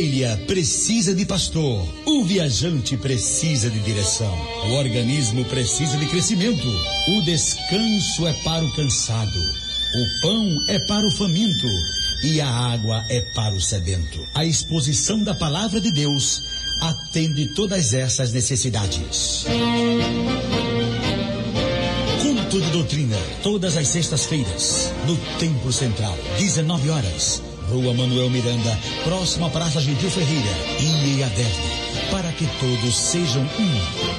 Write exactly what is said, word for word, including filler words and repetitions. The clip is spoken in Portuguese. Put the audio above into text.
ovelha precisa de pastor, o viajante precisa de direção, o organismo precisa de crescimento, o descanso é para o cansado, o pão é para o faminto e a água é para o sedento. A exposição da palavra de Deus atende todas essas necessidades. Culto de doutrina, todas as sextas-feiras, no Templo Central, dezenove horas. Rua Manuel Miranda, próxima à Praça Gentil Ferreira, em Aderne, para que todos sejam um.